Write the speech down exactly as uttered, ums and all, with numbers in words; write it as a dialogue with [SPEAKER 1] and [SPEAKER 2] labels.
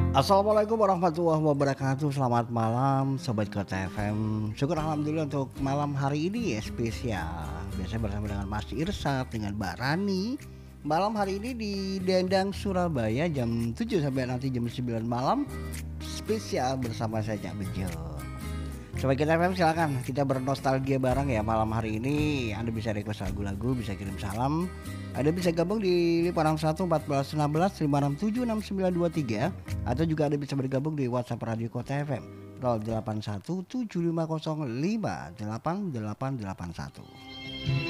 [SPEAKER 1] Assalamualaikum warahmatullahi wabarakatuh. Selamat malam Sobat Kota F M. Syukur alhamdulillah untuk malam hari ini ya spesial. Biasanya bersama dengan Mas Irsat, dengan Mbak Rani. Malam hari ini di Dendang Surabaya jam tujuh sampai nanti jam sembilan malam. Spesial bersama saya Cak Bejo. Sobat Kita F M silakan kita bernostalgia bareng ya malam hari ini. Anda bisa request lagu-lagu, bisa kirim salam. Anda bisa gabung di lima enam satu empat belas enam belas lima enam tujuh enam sembilan dua tiga atau juga Anda bisa bergabung di WhatsApp Radio Kota F M nol delapan satu tujuh lima nol lima delapan delapan delapan satu.